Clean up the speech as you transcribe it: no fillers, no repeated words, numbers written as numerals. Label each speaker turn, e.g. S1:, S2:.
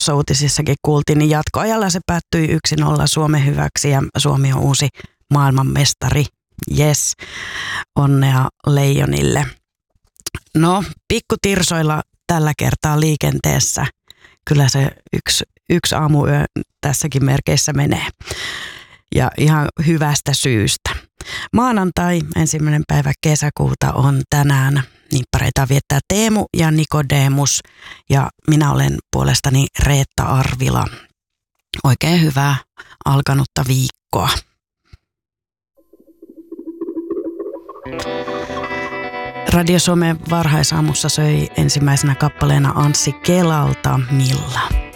S1: tuossa uutisissakin kuultiin, niin jatkoajalla se päättyi 1-0 Suomen hyväksi ja Suomi on uusi maailmanmestari. Yes, onnea Leijonille. No, pikkutirsoilla tällä kertaa liikenteessä. Kyllä se yksi aamuyö tässäkin merkeissä menee. Ja ihan hyvästä syystä. Maanantai 1. päivä kesäkuuta on tänään. Nimppareita viettää Teemu ja Nikodemus ja minä olen puolestani Reetta Arvila. Oikein hyvää alkanutta viikkoa. Radio Suomen varhaisaamussa söi ensimmäisenä kappaleena Anssi Kelalta Milla.